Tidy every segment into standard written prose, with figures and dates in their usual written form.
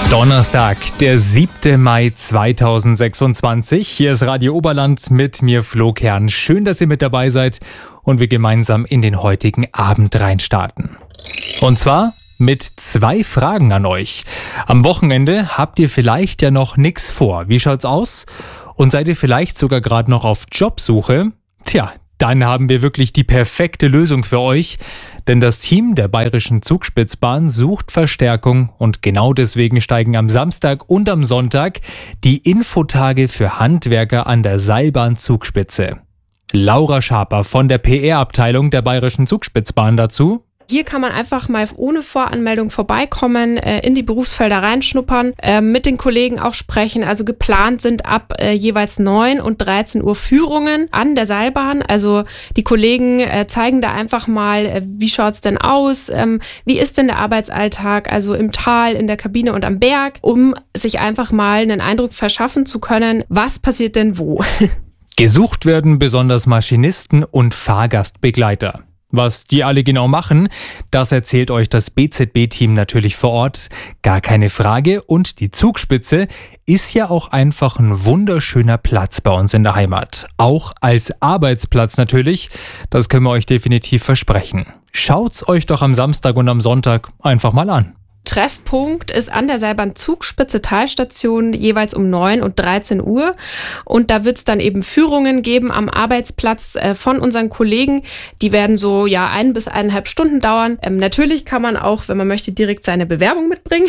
Donnerstag, der 7. Mai 2026. Hier ist Radio Oberland mit mir, Flo Kern. Schön, dass ihr mit dabei seid und wir gemeinsam in den heutigen Abend reinstarten. Und zwar mit 2 Fragen an euch. Am Wochenende habt ihr vielleicht ja noch nichts vor. Wie schaut's aus? Und seid ihr vielleicht sogar gerade noch auf Jobsuche? Tja, dann haben wir wirklich die perfekte Lösung für euch, denn das Team der Bayerischen Zugspitzbahn sucht Verstärkung und genau deswegen steigen am Samstag und am Sonntag die Infotage für Handwerker an der Seilbahn Zugspitze. Laura Schaper von der PR-Abteilung der Bayerischen Zugspitzbahn dazu. Hier kann man einfach mal ohne Voranmeldung vorbeikommen, in die Berufsfelder reinschnuppern, mit den Kollegen auch sprechen. Also geplant sind ab jeweils 9 und 13 Uhr Führungen an der Seilbahn. Also die Kollegen zeigen da einfach mal, wie schaut's denn aus, wie ist denn der Arbeitsalltag, also im Tal, in der Kabine und am Berg, um sich einfach mal einen Eindruck verschaffen zu können, was passiert denn wo. Gesucht werden besonders Maschinisten und Fahrgastbegleiter. Was die alle genau machen, das erzählt euch das BZB-Team natürlich vor Ort. Gar keine Frage. Und die Zugspitze ist ja auch einfach ein wunderschöner Platz bei uns in der Heimat. Auch als Arbeitsplatz natürlich. Das können wir euch definitiv versprechen. Schaut's euch doch am Samstag und am Sonntag einfach mal an. Treffpunkt ist an der Seilbahn Zugspitze Talstation jeweils um 9 und 13 Uhr. Und da wird es dann eben Führungen geben am Arbeitsplatz von unseren Kollegen. Die werden so 1 bis 1,5 Stunden dauern. Natürlich kann man auch, wenn man möchte, direkt seine Bewerbung mitbringen.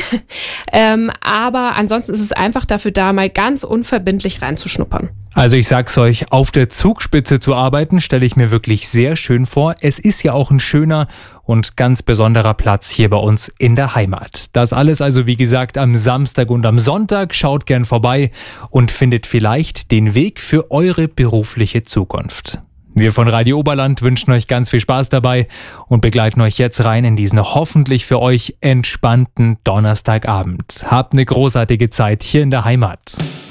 Aber ansonsten ist es einfach dafür da, mal ganz unverbindlich reinzuschnuppern. Also ich sag's euch, auf der Zugspitze zu arbeiten, stelle ich mir wirklich sehr schön vor. Es ist ja auch ein schöner und ganz besonderer Platz hier bei uns in der Heimat. Das alles also wie gesagt am Samstag und am Sonntag. Schaut gern vorbei und findet vielleicht den Weg für eure berufliche Zukunft. Wir von Radio Oberland wünschen euch ganz viel Spaß dabei und begleiten euch jetzt rein in diesen hoffentlich für euch entspannten Donnerstagabend. Habt eine großartige Zeit hier in der Heimat.